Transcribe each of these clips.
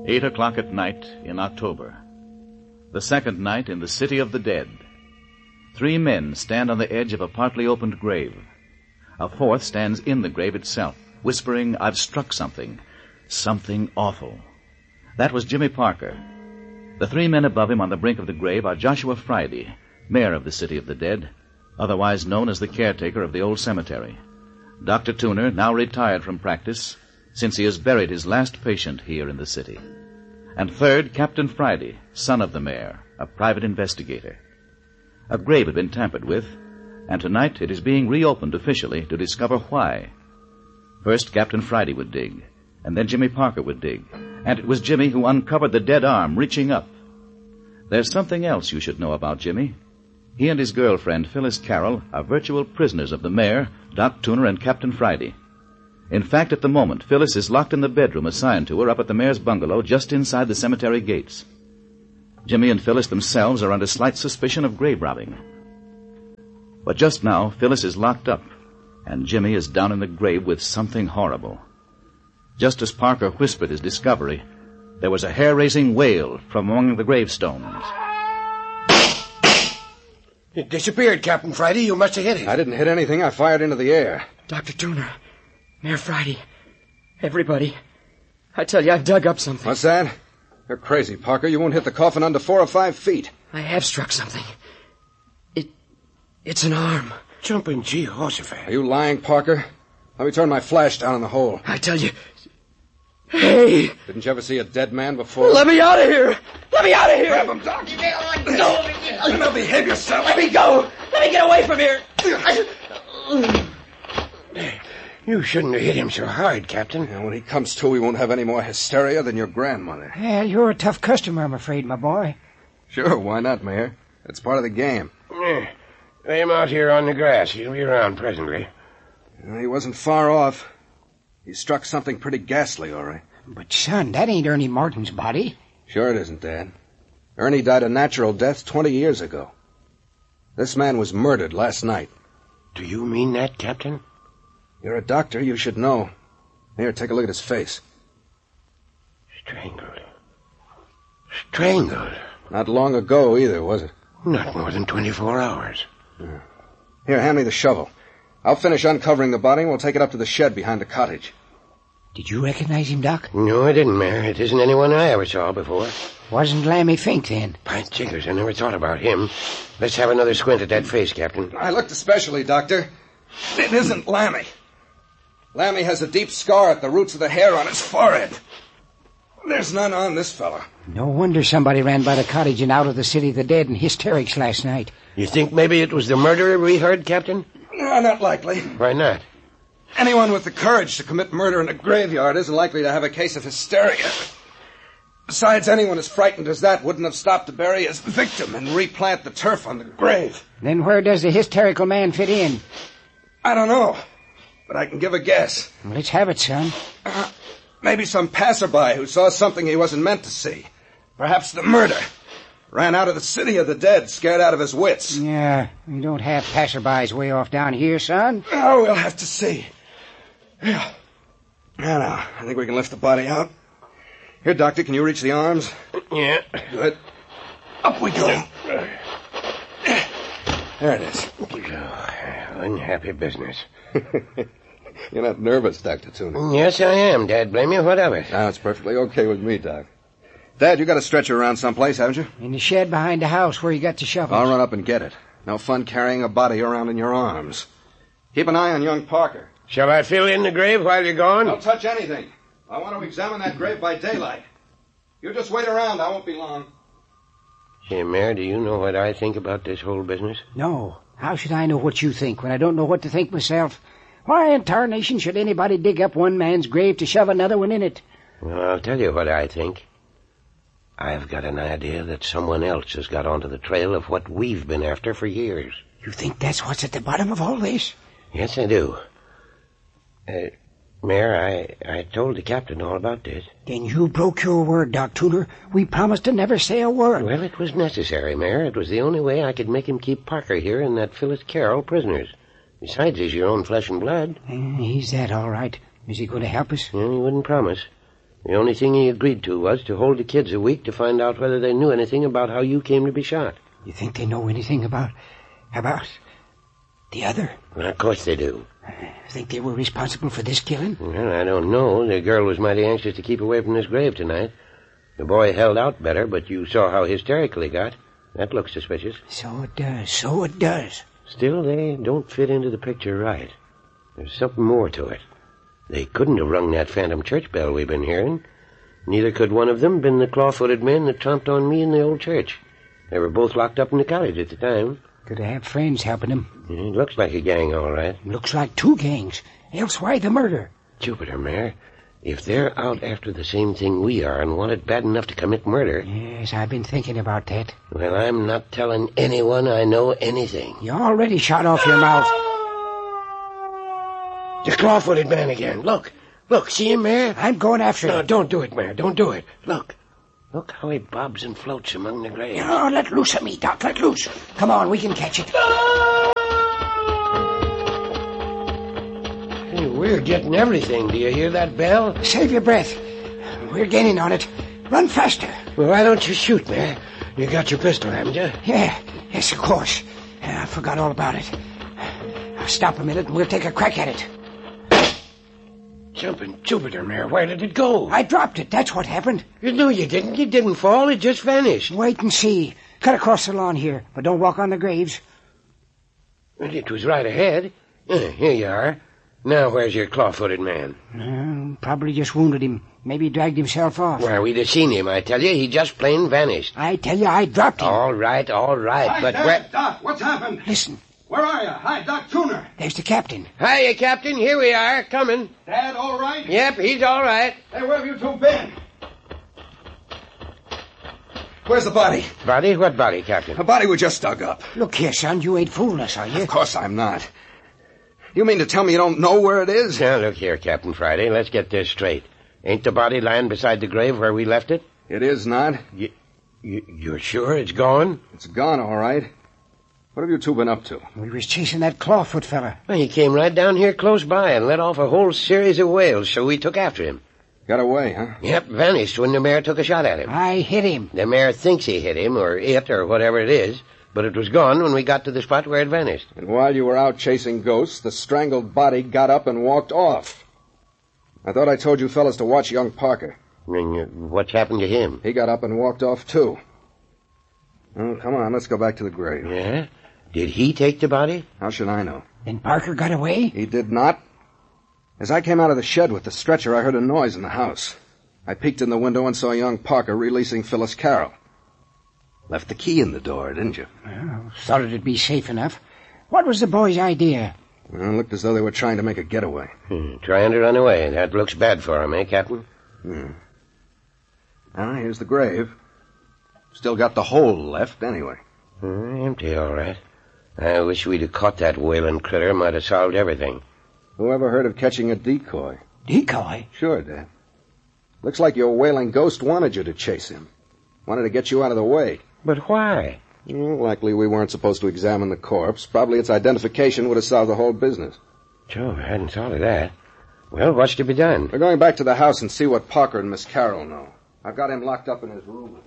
8 o'clock at night in October. The second night in the city of the dead. 3 men stand on the edge of a partly opened grave. A fourth stands in the grave itself, whispering, "I've struck something. Something awful." That was Jimmy Parker. The 3 men above him on the brink of the grave are Joshua Friday, mayor of the city of the dead, otherwise known as the caretaker of the old cemetery. Dr. Tuner, now retired from practice, since he has buried his last patient here in the city. And third, Captain Friday, son of the mayor, a private investigator. A grave had been tampered with, and tonight it is being reopened officially to discover why. First, Captain Friday would dig, and then Jimmy Parker would dig, and it was Jimmy who uncovered the dead arm reaching up. There's something else you should know about Jimmy. He and his girlfriend, Phyllis Carroll, are virtual prisoners of the mayor, Doc Tuner, and Captain Friday. In fact, at the moment, Phyllis is locked in the bedroom assigned to her up at the mayor's bungalow just inside the cemetery gates. Jimmy and Phyllis themselves are under slight suspicion of grave robbing. But just now, Phyllis is locked up, and Jimmy is down in the grave with something horrible. Just as Parker whispered his discovery, there was a hair-raising wail from among the gravestones. It disappeared, Captain Friday. You must have hit it. I didn't hit anything. I fired into the air. Dr. Tuner, Mayor Friday, everybody, I tell you, I've dug up something. What's that? You're crazy, Parker. You won't hit the coffin under 4 or 5 feet. I have struck something. It's an arm. Jumping Jehoshaphat. Are you lying, Parker? Let me turn my flash down in the hole. I tell you. Hey! Didn't you ever see a dead man before? Let me out of here! Let me out of here! Grab him, Doc. No. Now behave yourself. Let me go! Let me get away from here! You shouldn't have hit him so hard, Captain. And when he comes to, we won't have any more hysteria than your grandmother. Well, you're a tough customer, I'm afraid, my boy. Sure, why not, Mayor? It's part of the game. Lay him out here on the grass. He'll be around presently. He wasn't far off. He struck something pretty ghastly, all right. But, son, that ain't Ernie Martin's body. Sure it isn't, Dad. Ernie died a natural death 20 years ago. This man was murdered last night. Do you mean that, Captain? You're a doctor. You should know. Here, take a look at his face. Strangled. Strangled. Not long ago, either, was it? Not more than 24 hours. Here, hand me the shovel. I'll finish uncovering the body and we'll take it up to the shed behind the cottage. Did you recognize him, Doc? No, I didn't, Mayor. It isn't anyone I ever saw before. Wasn't Lammy Fink, then? By jiggers, I never thought about him. Let's have another squint at that face, Captain. I looked especially, Doctor. It isn't Lammy. Lammy has a deep scar at the roots of the hair on his forehead. There's none on this fella. No wonder somebody ran by the cottage and out of the city of the dead in hysterics last night. You think maybe it was the murderer we heard, Captain? No, not likely. Why not? Anyone with the courage to commit murder in a graveyard isn't likely to have a case of hysteria. Besides, anyone as frightened as that wouldn't have stopped to bury his victim and replant the turf on the grave. Then where does the hysterical man fit in? I don't know, but I can give a guess. Well, let's have it, son. Maybe some passerby who saw something he wasn't meant to see. Perhaps the murder. Ran out of the city of the dead, scared out of his wits. Yeah, we don't have passerbys way off down here, son. Oh, we'll have to see. Yeah. Now, I think we can lift the body out. Here, Doctor, can you reach the arms? Yeah. Good. Up we go. There it is. Oh, unhappy business. You're not nervous, Dr. Tuner. Yes, I am, Dad. Blame you. What of it? No, it's perfectly okay with me, Doc. Dad, you got a stretcher around someplace, haven't you? In the shed behind the house where you got the shovel. I'll run up and get it. No fun carrying a body around in your arms. Keep an eye on young Parker. Shall I fill in the grave while you're gone? Don't touch anything. I want to examine that grave by daylight. You just wait around. I won't be long. Say, Mayor, do you know what I think about this whole business? No. How should I know what you think when I don't know what to think myself? Why in tarnation should anybody dig up one man's grave to shove another one in it? Well, I'll tell you what I think. I've got an idea that someone else has got onto the trail of what we've been after for years. You think that's what's at the bottom of all this? Yes, I do. Mayor, I told the captain all about this. Then you broke your word, Doc Tuner. We promised to never say a word. Well, it was necessary, Mayor. It was the only way I could make him keep Parker here and that Phyllis Carroll prisoners. Besides, he's your own flesh and blood. He's that, all right. Is he going to help us? Well, he wouldn't promise. The only thing he agreed to was to hold the kids a week to find out whether they knew anything about how you came to be shot. You think they know anything about the other? Well, of course they do. Think they were responsible for this killing? Well, I don't know. The girl was mighty anxious to keep away from this grave tonight. The boy held out better, but you saw how hysterical he got. That looks suspicious. So it does. Still, they don't fit into the picture right. There's something more to it. They couldn't have rung that phantom church bell we've been hearing. Neither could one of them been the claw-footed men that tromped on me in the old church. They were both locked up in the cottage at the time. Could have had friends helping them. It looks like a gang, all right. Looks like two gangs. Else why the murder? Jupiter, Mayor. If they're out after the same thing we are and want it bad enough to commit murder... Yes, I've been thinking about that. Well, I'm not telling anyone I know anything. You already shot off your mouth. The claw-footed man again. Look, see him, Mayor? I'm going after him. No, don't do it, Mayor. Don't do it. Look how he bobs and floats among the graves. No, let loose of me, Doc. Let loose. Come on, we can catch it. Hey, we're getting everything. Do you hear that bell? Save your breath. We're gaining on it. Run faster. Well, why don't you shoot, Mayor? You got your pistol, haven't you? Yes, of course. I forgot all about it. Now stop a minute and we'll take a crack at it. Jumping Jupiter, Mayor. Where did it go? I dropped it. That's what happened. No, you didn't. It didn't fall. It just vanished. Wait and see. Cut across the lawn here, but don't walk on the graves. Well, it was right ahead. Here you are. Now where's your claw-footed man? Probably just wounded him. Maybe dragged himself off. Why, we'd have seen him, I tell you. He just plain vanished. I tell you, I dropped him. All right. Hi, But Dad, where... Doc, what's happened? Listen. Where are you? Hi, Doc Tuner. There's the captain. Hiya, Captain. Here we are. Coming. Dad, all right? Yep, he's all right. Hey, where have you two been? Where's the body? Body? What body, Captain? The body we just dug up. Look here, son. You ain't fooling us, are you? Of course I'm not. You mean to tell me you don't know where it is? Now, look here, Captain Friday. Let's get this straight. Ain't the body lying beside the grave where we left it? It is not. You're sure it's gone? It's gone, all right. What have you two been up to? We was chasing that clawfoot fella. Well, he came right down here close by and let off a whole series of wails, so we took after him. Got away, huh? Yep, vanished when the mayor took a shot at him. I hit him. The mayor thinks he hit him, or it, or whatever it is, but it was gone when we got to the spot where it vanished. And while you were out chasing ghosts, the strangled body got up and walked off. I thought I told you fellas to watch young Parker. What's happened to him? He got up and walked off, too. Oh, come on, let's go back to the grave. Yeah? Did he take the body? How should I know? Then Parker got away? He did not. As I came out of the shed with the stretcher, I heard a noise in the house. I peeked in the window and saw young Parker releasing Phyllis Carroll. Left the key in the door, didn't you? Well, thought it'd be safe enough. What was the boy's idea? Well, it looked as though they were trying to make a getaway. Trying to run away. That looks bad for him, eh, Captain? Ah, here's the grave. Still got the hole left, anyway. Empty, all right. I wish we'd have caught that wailing critter. Might have solved everything. Whoever heard of catching a decoy? Decoy? Sure, Dad. Looks like your wailing ghost wanted you to chase him. Wanted to get you out of the way. But why? Well, likely we weren't supposed to examine the corpse. Probably its identification would have solved the whole business. Jove, I hadn't thought of that. Well, what's to be done? We're going back to the house and see what Parker and Miss Carroll know. I've got him locked up in his room.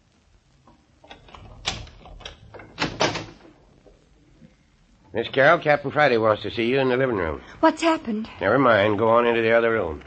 Miss Carroll, Captain Friday wants to see you in the living room. What's happened? Never mind. Go on into the other room.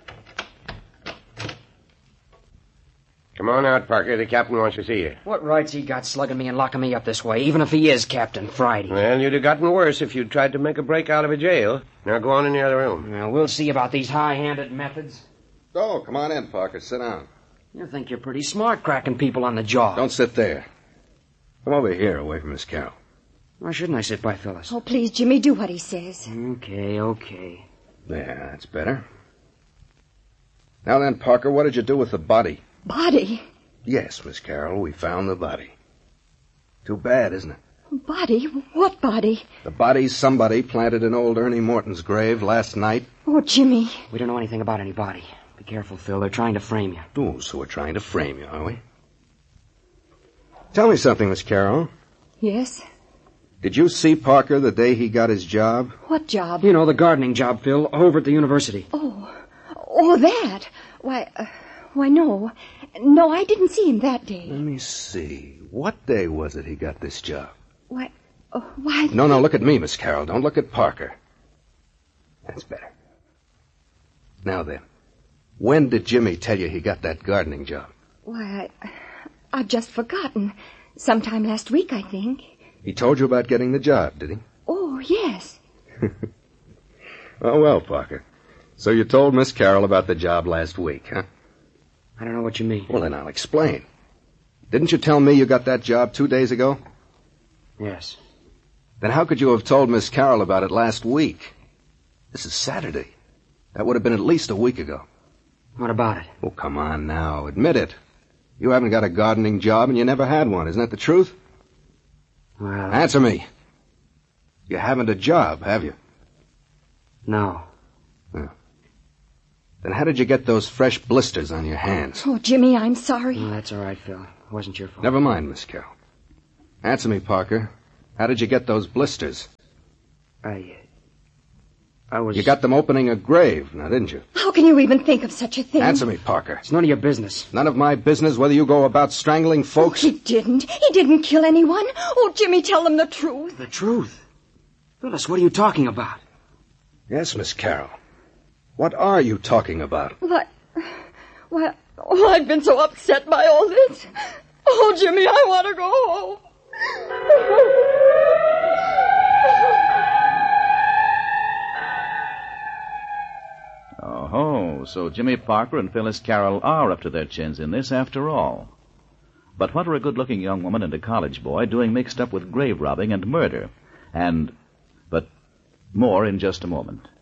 Come on out, Parker. The captain wants to see you. What right's he got slugging me and locking me up this way, even if he is Captain Friday? Well, you'd have gotten worse if you'd tried to make a break out of a jail. Now go on in the other room. Well, we'll see about these high-handed methods. Oh, come on in, Parker. Sit down. You think you're pretty smart cracking people on the jaw. Don't sit there. Come over here, away from Miss Carroll. Why shouldn't I sit by Phyllis? Oh, please, Jimmy, do what he says. Okay. There, that's better. Now then, Parker, what did you do with the body? Body? Yes, Miss Carroll, we found the body. Too bad, isn't it? Body? What body? The body somebody planted in old Ernie Morton's grave last night. Oh, Jimmy. We don't know anything about any body. Be careful, Phil. They're trying to frame you. Oh, so we're trying to frame you, are we? Tell me something, Miss Carroll. Yes? Did you see Parker the day he got his job? What job? You know, the gardening job, Phil, over at the university. Oh, that. Why, Why, no. No, I didn't see him that day. Let me see. What day was it he got this job? Why... Oh, why... No, look at me, Miss Carroll. Don't look at Parker. That's better. Now then, when did Jimmy tell you he got that gardening job? Why, I've just forgotten. Sometime last week, I think. He told you about getting the job, did he? Oh, yes. Oh, well, Parker. So you told Miss Carroll about the job last week, huh? I don't know what you mean. Well, then I'll explain. Didn't you tell me you got that job 2 days ago? Yes. Then how could you have told Miss Carroll about it last week? This is Saturday. That would have been at least a week ago. What about it? Oh, come on now. Admit it. You haven't got a gardening job and you never had one. Isn't that the truth? Well... Answer me. You haven't a job, have you? No. Oh. Then how did you get those fresh blisters on your hands? Oh, Jimmy, I'm sorry. Oh, that's all right, Phil. It wasn't your fault. Never mind, Miss Carroll. Answer me, Parker. How did you get those blisters? I was... You got them opening a grave, now didn't you? How can you even think of such a thing? Answer me, Parker. It's none of your business. None of my business whether you go about strangling folks. He didn't. He didn't kill anyone. Oh, Jimmy, tell them the truth. The truth? Phyllis, what are you talking about? Yes, Miss Carroll. What are you talking about? Why, I've been so upset by all this. Oh, Jimmy, I want to go home. Oh, so Jimmy Parker and Phyllis Carroll are up to their chins in this after all. But what are a good-looking young woman and a college boy doing mixed up with grave robbing and murder? But more in just a moment.